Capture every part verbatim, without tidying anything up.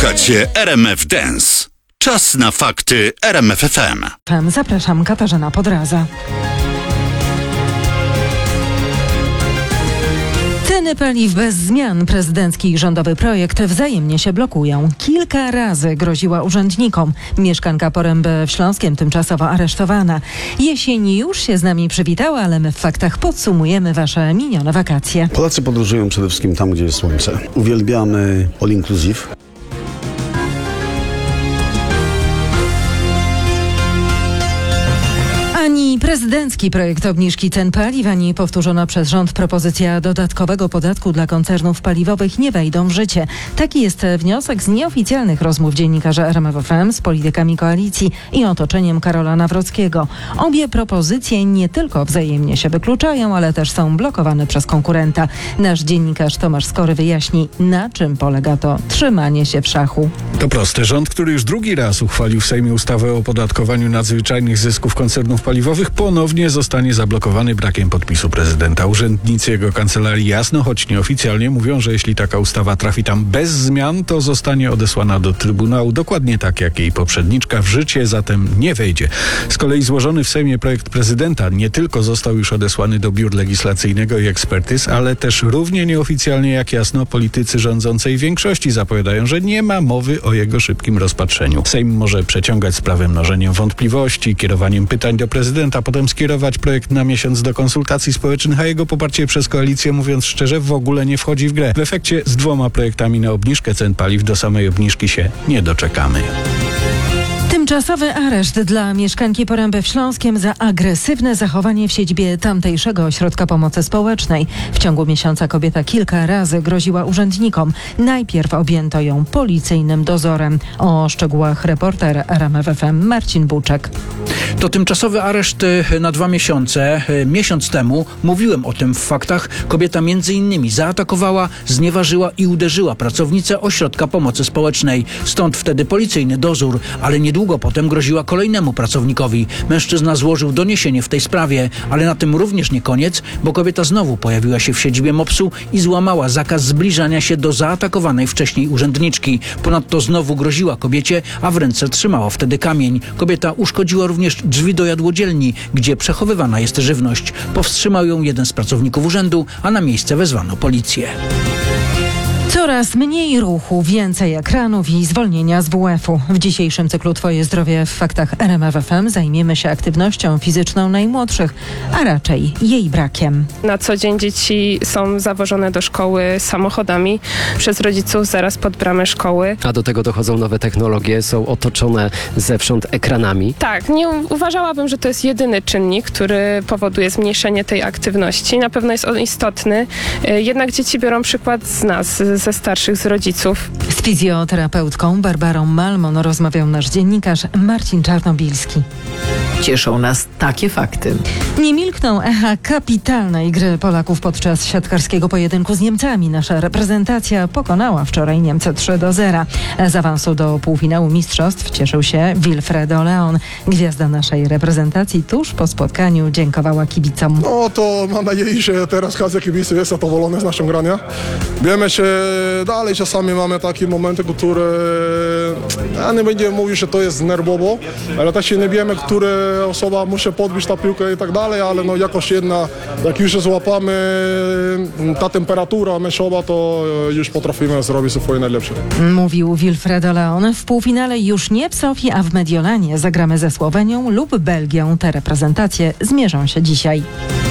Słuchacie R M F Dance. Czas na fakty R M F F M. Zapraszam, Katarzyna Podraza. Ceny paliw bez zmian. Prezydencki i rządowy projekt wzajemnie się blokują. Kilka razy groziła urzędnikom. Mieszkanka Poręby w Śląskiem tymczasowo aresztowana. Jesień już się z nami przywitała, ale my w faktach podsumujemy wasze minione wakacje. Polacy podróżują przede wszystkim tam, gdzie jest słońce. Uwielbiamy all inclusive. Ani prezydencki projekt obniżki cen paliw, ani powtórzona przez rząd propozycja dodatkowego podatku dla koncernów paliwowych nie wejdą w życie. Taki jest wniosek z nieoficjalnych rozmów dziennikarza R M F F M z politykami koalicji i otoczeniem Karola Nawrockiego. Obie propozycje nie tylko wzajemnie się wykluczają, ale też są blokowane przez konkurenta. Nasz dziennikarz Tomasz Skory wyjaśni, na czym polega to trzymanie się w szachu. To proste. Rząd, który już drugi raz uchwalił w Sejmie ustawę o opodatkowaniu nadzwyczajnych zysków koncernów paliwowych, ponownie zostanie zablokowany brakiem podpisu prezydenta. Urzędnicy jego kancelarii jasno, choć nieoficjalnie mówią, że jeśli taka ustawa trafi tam bez zmian, to zostanie odesłana do Trybunału, dokładnie tak jak jej poprzedniczka, w życie zatem nie wejdzie. Z kolei złożony w Sejmie projekt prezydenta nie tylko został już odesłany do biur legislacyjnego i ekspertyz, ale też równie nieoficjalnie jak jasno politycy rządzącej większości zapowiadają, że nie ma mowy o jego szybkim rozpatrzeniu. Sejm może przeciągać sprawę mnożeniem wątpliwości, kierowaniem pytań do prezydenta, potem skierować projekt na miesiąc do konsultacji społecznych, a jego poparcie przez koalicję, mówiąc szczerze, w ogóle nie wchodzi w grę. W efekcie z dwoma projektami na obniżkę cen paliw do samej obniżki się nie doczekamy. Tymczasowy areszt dla mieszkanki Poręby w Śląskiem za agresywne zachowanie w siedzibie tamtejszego ośrodka pomocy społecznej. W ciągu miesiąca kobieta kilka razy groziła urzędnikom. Najpierw objęto ją policyjnym dozorem. O szczegółach reporter R M F F M Marcin Buczek. To tymczasowy areszt na dwa miesiące. Miesiąc temu mówiłem o tym w faktach. Kobieta między innymi zaatakowała, znieważyła i uderzyła pracownicę ośrodka pomocy społecznej. Stąd wtedy policyjny dozór, ale niedługo potem groziła kolejnemu pracownikowi. Mężczyzna złożył doniesienie w tej sprawie, ale na tym również nie koniec, bo kobieta znowu pojawiła się w siedzibie mopsu i złamała zakaz zbliżania się do zaatakowanej wcześniej urzędniczki. Ponadto znowu groziła kobiecie, a w ręce trzymała wtedy kamień. Kobieta uszkodziła również drzwi do jadłodzielni, gdzie przechowywana jest żywność. Powstrzymał ją jeden z pracowników urzędu, a na miejsce wezwano policję. Coraz mniej ruchu, więcej ekranów i zwolnienia z W F u. W dzisiejszym cyklu Twoje zdrowie w faktach R M F F M zajmiemy się aktywnością fizyczną najmłodszych, a raczej jej brakiem. Na co dzień dzieci są zawożone do szkoły samochodami przez rodziców zaraz pod bramę szkoły. A do tego dochodzą nowe technologie, są otoczone zewsząd ekranami. Tak, nie uważałabym, że to jest jedyny czynnik, który powoduje zmniejszenie tej aktywności. Na pewno jest on istotny, jednak dzieci biorą przykład z nas, ze starszych, z rodziców. Z fizjoterapeutką Barbarą Malmon rozmawiał nasz dziennikarz Marcin Czarnobilski. Cieszą nas takie fakty. Nie milkną echa kapitalnej gry Polaków podczas siatkarskiego pojedynku z Niemcami. Nasza reprezentacja pokonała wczoraj Niemcy trzy do zera. Z awansu do półfinału mistrzostw cieszył się Wilfredo Leon. Gwiazda naszej reprezentacji tuż po spotkaniu dziękowała kibicom. No to mam nadzieję, że teraz każdy kibic jest zadowolony z naszego grania. Wiemy, że dalej czasami mamy takie momenty, które ja nie będę mówił, że to jest nerwowo, ale też nie wiemy, która osoba musi podbić ta piłkę i tak dalej, ale no jakoś jedna, jak już złapamy ta temperatura meczowa, to już potrafimy zrobić swoje najlepsze. Mówił Wilfredo Leon. W półfinale już nie w Sofii, a w Mediolanie zagramy ze Słowenią lub Belgią. Te reprezentacje zmierzą się dzisiaj.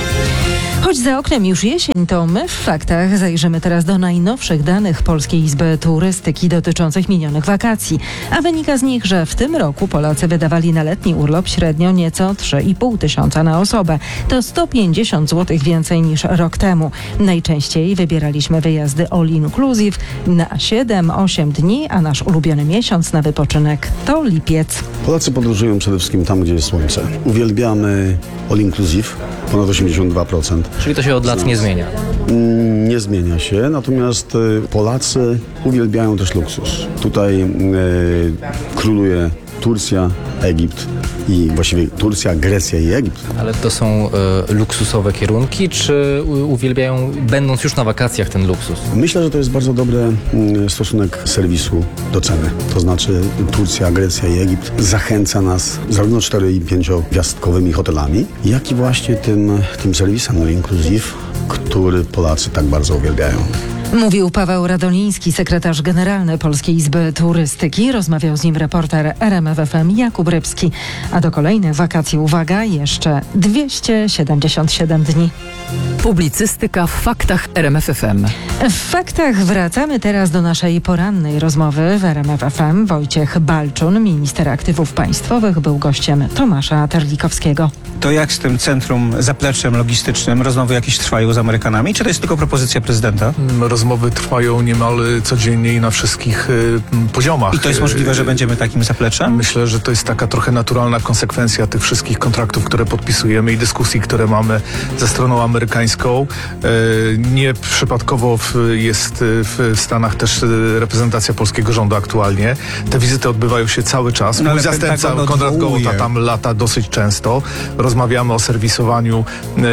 Choć za oknem już jesień, to my w faktach zajrzymy teraz do najnowszych danych Polskiej Izby Turystyki dotyczących minionych wakacji. A wynika z nich, że w tym roku Polacy wydawali na letni urlop średnio nieco trzy i pół tysiąca na osobę. To sto pięćdziesiąt złotych więcej niż rok temu. Najczęściej wybieraliśmy wyjazdy all inclusive na siedem osiem dni, a nasz ulubiony miesiąc na wypoczynek to lipiec. Polacy podróżują przede wszystkim tam, gdzie jest słońce. Uwielbiamy all inclusive, ponad osiemdziesiąt dwa procent. Czyli to się od lat nie zmienia? Nie zmienia się, natomiast Polacy uwielbiają też luksus. Tutaj e, króluje Turcja, Egipt i właściwie Turcja, Grecja i Egipt. Ale to są e, luksusowe kierunki, czy u, uwielbiają, będąc już na wakacjach, ten luksus? Myślę, że to jest bardzo dobry mm, stosunek serwisu do ceny. To znaczy Turcja, Grecja i Egipt zachęca nas zarówno cztery i pięciogwiazdkowymi hotelami, jak i właśnie tym, tym serwisem All Inclusive, który Polacy tak bardzo uwielbiają. Mówił Paweł Radoliński, sekretarz generalny Polskiej Izby Turystyki. Rozmawiał z nim reporter R M F F M Jakub Rybski. A do kolejnych wakacji, uwaga, jeszcze dwieście siedemdziesiąt siedem dni. Publicystyka w faktach R M F F M. W faktach wracamy teraz do naszej porannej rozmowy w R M F F M. Wojciech Balczun, minister aktywów państwowych, był gościem Tomasza Terlikowskiego. To jak z tym centrum, zapleczem logistycznym? Rozmowy jakieś trwają z Amerykanami? Czy to jest tylko propozycja prezydenta? Rozmowy trwają niemal codziennie i na wszystkich y, poziomach. I to jest możliwe, że będziemy takim zapleczem? Myślę, że to jest taka trochę naturalna konsekwencja tych wszystkich kontraktów, które podpisujemy i dyskusji, które mamy ze stroną amerykańską. Y, nie przypadkowo w, jest w Stanach też reprezentacja polskiego rządu aktualnie. Te wizyty odbywają się cały czas. No, Mój zastępca Konrad Gołota tam lata dosyć często. Rozmawiamy o serwisowaniu y,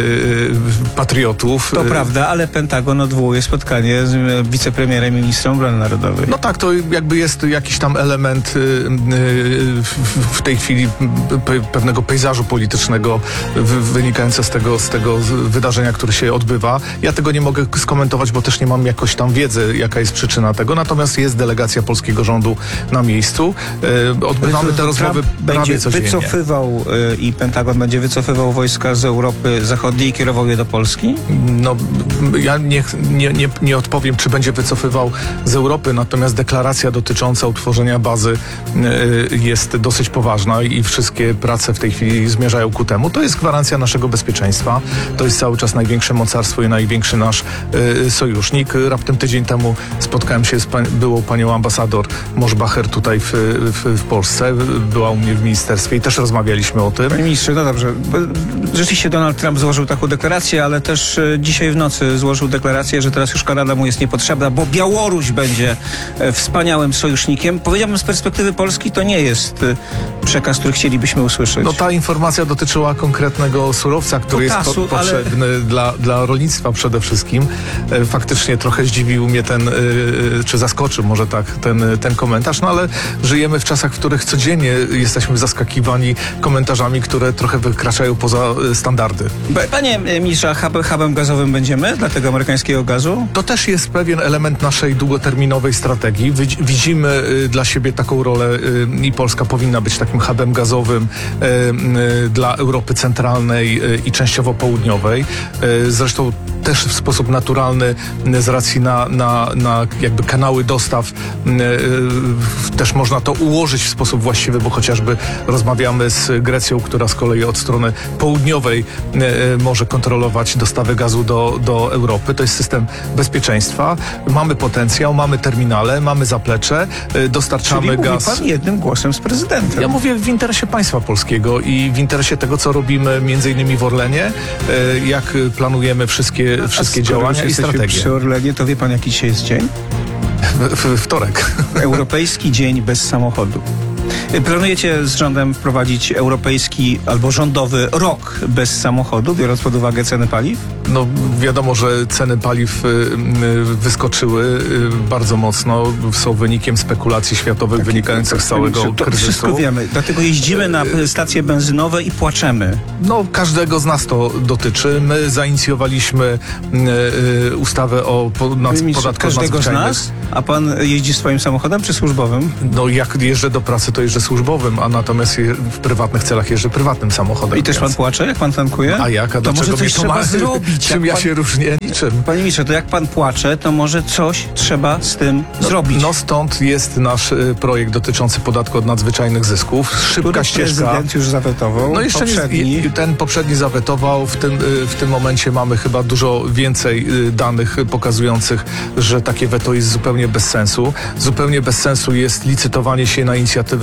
y, patriotów. To prawda, ale Pentagon odwołuje spotkanie z wicepremierem i ministrem obrony narodowej. No tak, to jakby jest jakiś tam element y, y, w, w tej chwili pe, pewnego pejzażu politycznego wy, wynikające z tego, z tego wydarzenia, które się odbywa. Ja tego nie mogę skomentować, bo też nie mam jakoś tam wiedzy, jaka jest przyczyna tego. Natomiast jest delegacja polskiego rządu na miejscu. Y, odbywamy te rozmowy prawie będzie codziennie. wycofywał y, i Pentagon będzie wycofywał wojska z Europy Zachodniej i kierował je do Polski? No, ja nie, nie, nie, nie odpowiem, czy będzie wycofywał z Europy, natomiast deklaracja dotycząca utworzenia bazy y, jest dosyć poważna i wszystkie prace w tej chwili zmierzają ku temu. To jest gwarancja naszego bezpieczeństwa. To jest cały czas największe mocarstwo i największy nasz y, sojusznik. Raptem tydzień temu spotkałem się z pań, byłą panią ambasador Moszbacher tutaj w, w, w Polsce. Była u mnie w ministerstwie i też rozmawialiśmy o tym. Panie ministrze, no dobrze. Rzeczywiście Donald Trump złożył taką deklarację, ale też y, dzisiaj w nocy złożył deklarację, że teraz już Kanada mu jest niepotrzebna, bo Białoruś będzie e, wspaniałym sojusznikiem. Powiedziałbym, z perspektywy Polski to nie jest e, przekaz, który chcielibyśmy usłyszeć. No ta informacja dotyczyła konkretnego surowca, który Potasu, jest po, potrzebny ale... dla, dla rolnictwa przede wszystkim. E, faktycznie trochę zdziwił mnie ten, e, czy zaskoczył może tak, ten, ten komentarz, no ale żyjemy w czasach, w których codziennie jesteśmy zaskakiwani komentarzami, które trochę wykraczają poza standardy. Panie ministrze, hub, hubem gazowym będziemy dla tego amerykańskiego gazu? To też jest pewien element naszej długoterminowej strategii. Widzimy dla siebie taką rolę i Polska powinna być takim hubem gazowym dla Europy Centralnej i częściowo Południowej. Zresztą też w sposób naturalny z racji na, na, na jakby kanały dostaw też można to ułożyć w sposób właściwy, bo chociażby rozmawiamy z Grecją, która z kolei od strony południowej może kontrolować dostawy gazu do, do Europy. To jest system bezpieczeństwa. Mamy potencjał, mamy terminale, mamy zaplecze, dostarczamy Czyli gaz. Mówi pan jednym głosem z prezydentem. Ja mówię w interesie państwa polskiego i w interesie tego, co robimy między innymi w Orlenie, jak planujemy wszystkie, wszystkie działania i strategie. Przy Orlenie, to wie pan, jaki dzisiaj jest dzień? W, w, wtorek. Europejski Dzień Bez Samochodu. Planujecie z rządem wprowadzić europejski albo rządowy rok bez samochodu, biorąc pod uwagę ceny paliw? No wiadomo, że ceny paliw y, y, wyskoczyły y, bardzo mocno. Są wynikiem spekulacji światowych Taki, wynikających z całego to kryzysu. Wszystko wiemy. Dlatego jeździmy na stacje benzynowe i płaczemy. No każdego z nas to dotyczy. My zainicjowaliśmy y, y, ustawę o po, nad, podatku każdego z nas? A pan jeździ swoim samochodem czy służbowym? No jak jeżdżę do pracy, to jeżdżę służbowym, a natomiast w prywatnych celach jeżdżę prywatnym samochodem. I też pan płacze, jak pan tankuje? A jak? A to może coś trzeba ma... zrobić. Czym ja pan... się różnię? Niczym. Panie ministrze, to jak pan płacze, to może coś trzeba z tym no, zrobić. No stąd jest nasz y, projekt dotyczący podatku od nadzwyczajnych zysków. Szybka Który ścieżka. Prezydent już zawetował. No jeszcze poprzedni. Nie, ten poprzedni zawetował. W tym, y, w tym momencie mamy chyba dużo więcej y, danych pokazujących, że takie weto jest zupełnie bez sensu. Zupełnie bez sensu jest licytowanie się na inicjatywy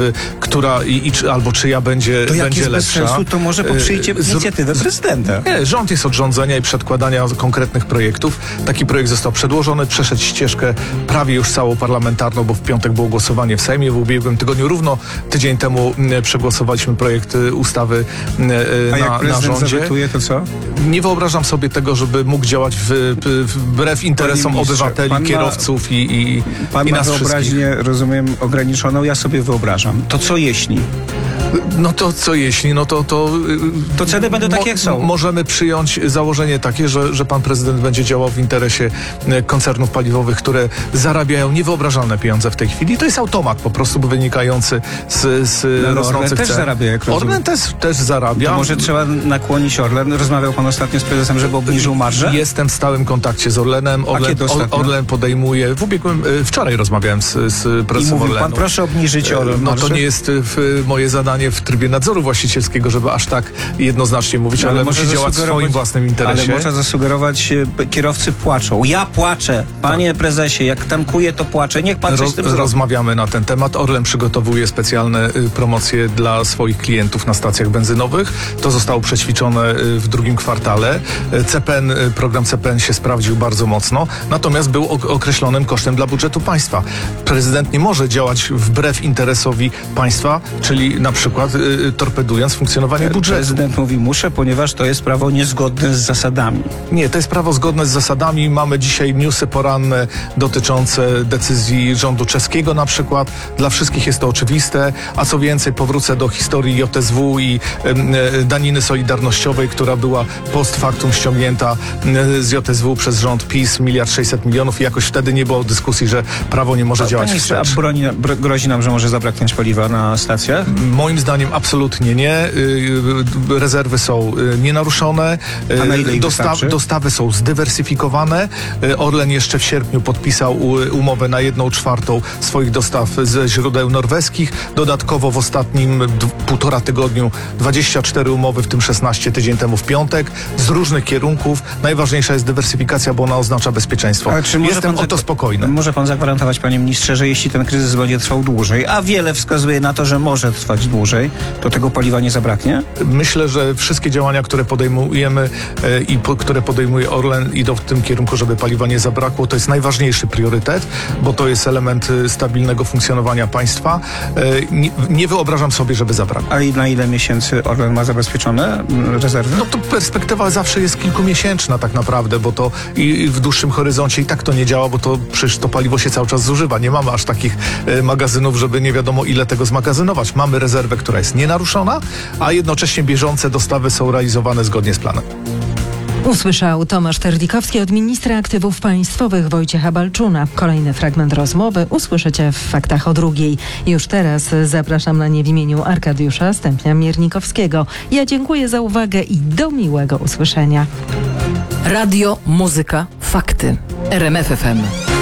ustawy, która i, i czy, albo czyja będzie, To jak będzie jest bez lepsza. sensu, to może poprzyjcie E, z- inicjatywę prezydenta. Nie, rząd jest od rządzenia i przedkładania konkretnych projektów. Taki projekt został przedłożony, przeszedł ścieżkę prawie już całą parlamentarną, bo w piątek było głosowanie w Sejmie. W ubiegłym tygodniu, równo tydzień temu m, przegłosowaliśmy projekt y, ustawy m, y, A jak na, na prezydent rządzie. zawetuje, to co? Nie wyobrażam sobie tego, żeby mógł działać w, w, wbrew interesom ministrze, obywateli, pan ma- kierowców i, i, Pan i ma nas wszystkich. wyobraźnię, rozumiem, ograniczoną, ja sobie wyobrażam. To co jeśli? No to co jeśli? No to... To, To ceny będą takie, jak są. Możemy przyjąć założenie takie, że, że pan prezydent będzie działał w interesie e, koncernów paliwowych, które zarabiają niewyobrażalne pieniądze w tej chwili. To jest automat po prostu wynikający z, z No, ale rosnących Orlen też cen. zarabia, jak rozumiem. Orlen też, też zarabia. To może trzeba nakłonić Orlen? Rozmawiał pan ostatnio z prezesem, żeby obniżył marżę? Jestem w stałym kontakcie z Orlenem. Orlen, kiedy ostatnio? Orlen podejmuje... W ubiegłym... e, Wczoraj rozmawiałem z, z I prezesem mówił Orlenu. pan, proszę obniżyć Orlen No to marżę? nie jest w, moje zadanie w trybie nadzoru właścicielskiego, żeby aż tak jednoznacznie mówić, No, ale, ale musi może działać w zasugerować- swoim własnym interesie. Ale można zasugerować, e, kierowcy płaczą. Ja płaczę, panie prezesie, jak tankuję, to płaczę. Niech pan coś Roz, z tym zrobi. rozmawiamy na ten temat. Orlen przygotowuje specjalne y, promocje dla swoich klientów na stacjach benzynowych. To zostało przećwiczone y, w drugim kwartale. Y, C P N, y, program C P N się sprawdził bardzo mocno, natomiast był ok- określonym kosztem dla budżetu państwa. Prezydent nie może działać wbrew interesowi państwa, czyli na przykład y, y, torpedując funkcjonowanie budżetu. Prezydent mówi muszę, ponieważ to jest prawo niezgodne z zasadami. Nie, to jest prawo zgodne z zasadami. Mamy dzisiaj newsy poranne dotyczące decyzji rządu czeskiego na przykład. Dla wszystkich jest to oczywiste, a co więcej powrócę do historii J S W i e, daniny solidarnościowej, która była post factum ściągnięta e, z J S W przez rząd PiS, miliard sześćset milionów i jakoś wtedy nie było dyskusji, że prawo nie może działać Panie ministrze, wstecz. a broni, bro, grozi nam, że może zabraknąć paliwa na stacjach? Moim zdaniem absolutnie nie. Y, y, Rezerwy są y, nienaruszone. Y, A na ile ich wystarczy? Dostawy są zdywersyfikowane. Y, Orlen jeszcze w sierpniu podpisał u- umowę na jedną czwartą swoich dostaw ze źródeł norweskich. Dodatkowo w ostatnim d- półtora tygodniu dwadzieścia cztery umowy, w tym szesnaście tydzień temu w piątek, z różnych kierunków. Najważniejsza jest dywersyfikacja, bo ona oznacza bezpieczeństwo. Ale czy może Jestem pan o to zag- spokojny. Może pan zagwarantować, panie ministrze, że jeśli ten kryzys będzie trwał dłużej, a wiele wskazuje na to, że może trwać dłużej, to tego paliwa nie zabraknie? Myślę, że wszystkie działania, które podejmujemy e, i po, które podejmuje Orlen, idą w tym kierunku, żeby paliwa nie zabrakło. To jest najważniejszy priorytet, bo to jest element e, stabilnego funkcjonowania państwa. E, nie, nie wyobrażam sobie, żeby zabrakło. A i na ile miesięcy Orlen ma zabezpieczone mm, rezerwy? No to perspektywa zawsze jest kilkumiesięczna tak naprawdę, bo to i, i w dłuższym horyzoncie i tak to nie działa, bo to przecież to paliwo się cały czas zużywa. Nie mamy aż takich e, magazynów, żeby nie wiadomo ile tego zmagazynować. Mamy rezerwę, która jest nienaruszona, a jednocześnie bieżące dostawy są realizowane zgodnie z planem. Usłyszał Tomasz Terdikowski od ministra aktywów państwowych Wojciecha Balczuna. Kolejny fragment rozmowy usłyszycie w Faktach o drugiej. Już teraz zapraszam na nie w imieniu Arkadiusza Stępnia-Miernikowskiego. Ja dziękuję za uwagę i do miłego usłyszenia. Radio, muzyka, fakty. R M F F M.